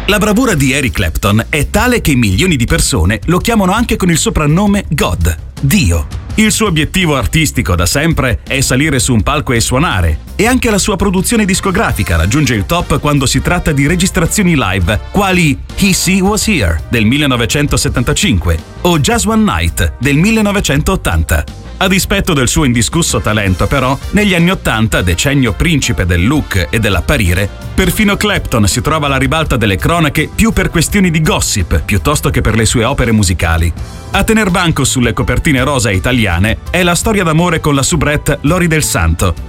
La bravura di Eric Clapton è tale che milioni di persone lo chiamano anche con il soprannome God, Dio. Il suo obiettivo artistico da sempre è salire su un palco e suonare, e anche la sua produzione discografica raggiunge il top quando si tratta di registrazioni live, quali He See Was Here del 1975 o Just One Night del 1980. A dispetto del suo indiscusso talento, però, negli anni '80, decennio principe del look e dell'apparire, perfino Clapton si trova alla ribalta delle cronache più per questioni di gossip piuttosto che per le sue opere musicali. A tener banco sulle copertine rosa italiane è la storia d'amore con la soubrette Lori Del Santo,